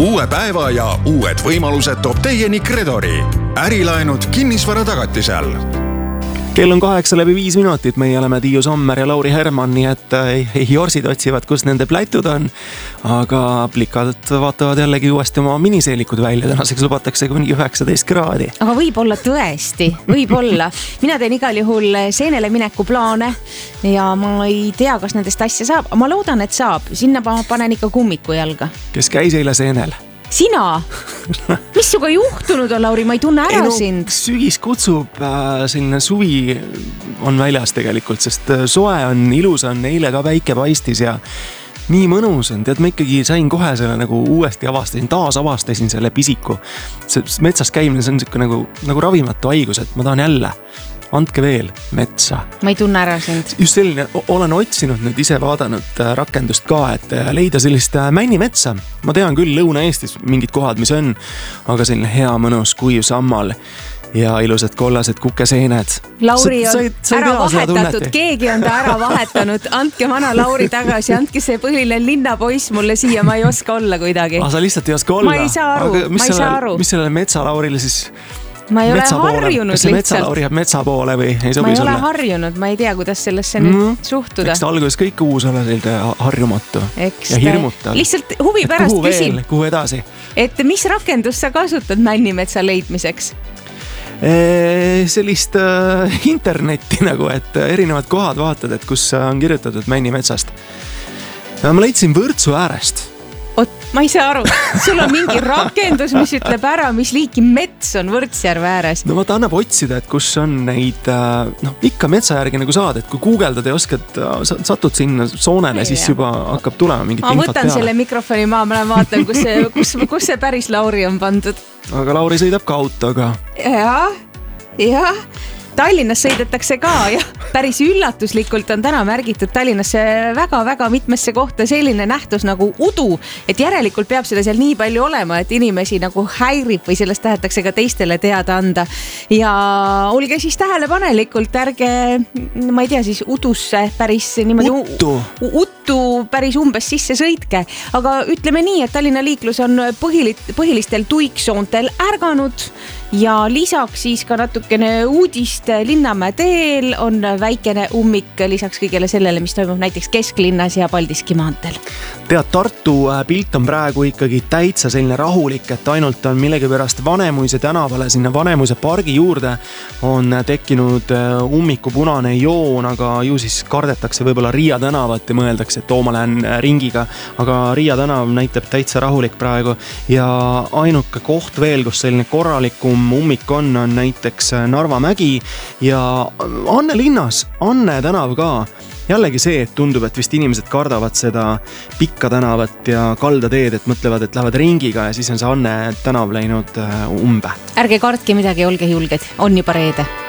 Uue päeva ja uued võimalused toob teieni Credori. Ärilaenud kinnisvara tagatisel. Kell on 8:05, meie oleme Tiiu Sommer ja Lauri Herman, nii et jorsid otsivad, kus nende plätud on, aga plikad vaatavad jällegi uuesti oma miniseelikud välja, tänaseks lubatakse kuni 19 kraadi. Aga võib-olla tõesti, võib-olla. Mina teen igal juhul seenele mineku plaane ja ma ei tea, kas nendest asja saab. Ma loodan, et saab. Sinna panen ikka kummiku jalga. Kes käis eile seenel? Sina? Mis suga juhtunud on, Lauri? Ma ei tunne ära sind. Sügis kutsub, selline suvi on väljas tegelikult, sest soe on, ilus on, eile ka päike paistis ja nii mõnus on. Tead, ma ikkagi sain kohe selle nagu uuesti taas avastasin selle pisiku. See metsas käimine, see on siuke nagu ravimatu haigus, et ma tahan jälle. Andke veel metsa. Ma ei tunne ära sind. Just selline, olen otsinud nüüd ise vaadanud rakendust ka, et leida sellist männimetsa. Ma tean küll Lõuna-Eestis mingid kohad, mis on, aga selline hea mõnus kuiv sammal ja ilusad kollased kukeseened. Lauri on ära vahetatud, keegi on ta ära vahetanud. Andke vana Lauri tagasi, andke see põhiline linnapoiss mulle siia, ma ei oska olla kuidagi. Sa lihtsalt ei oska olla? Ma ei saa aru. Mis sellele metsalaurile siis... Ma ei ole harjunud lihtsalt. Kas see metsalauri jääb metsa poole või ei sobi sulle? Ma ei ole harjunud, ma ei tea, kuidas sellesse nüüd suhtuda. Eks ta alguses kõik uus ole selline harjumatu ja hirmutav. Lihtsalt huvi pärast küsin. Kuhu edasi? Et mis rakendust sa kasutad männimetsa leidmiseks? Sellist internetti nagu, et erinevad kohad vaatad, et kus on kirjutatud männimetsast. Ma leidsin Võrtsu äärest. Ma ei saa aru, sul on mingi rakendus, mis ütleb ära, mis liiki mets on Võrtsjärve ääres. No vaata, annab otsida, et kus on neid, ikka metsa järgi nagu saad, et kui guugeldad ja oskad, satud sinna soonele, siis juba hakkab tulema mingit infot peale. Ma võtan selle mikrofoni ma vaatan, kus see päris Lauri on pandud. Aga Lauri sõidab ka autoga. Ja. Tallinnas sõidetakse ka ja päris üllatuslikult on täna märgitud Tallinnasse väga-väga mitmesse kohta selline nähtus nagu udu, et järelikult peab seda seal nii palju olema, et inimesi nagu häirib või sellest tahetakse ka teistele teada anda. Ja olge siis tähelepanelikult, ärge, ma ei tea, siis udusse päris niimoodi uttu päris umbes sisse sõitke. Aga ütleme nii, et Tallinna liiklus on põhilistel tuiksoontel ärganud ja lisaks siis ka natukene uudist Linnamäe teel on väikene ummik lisaks kõigele sellele, mis toimub näiteks kesklinnas ja Paldiski maanteel. Tead, Tartu pilt on praegu ikkagi täitsa selline rahulik, et ainult on millegipärast Vanemuise tänavale, sinna Vanemuise pargi juurde on tekkinud ummiku punane joon, aga ju siis kardetakse võib-olla Riia tänavat ja mõeldakse, et ma lähen ringiga, aga Riia tänav näitab täitsa rahulik praegu ja ainuke koht veel, kus selline korralikum ummik on näiteks Narva mägi ja Anne linnas, Anne tänav ka. Jällegi see, et tundub, et vist inimesed kardavad seda pikka tänavat ja kaldateed, et mõtlevad, et lähevad ringiga ja siis on see Anne tänav läinud umbe. Ärge kartke midagi, olge julged, on juba reede.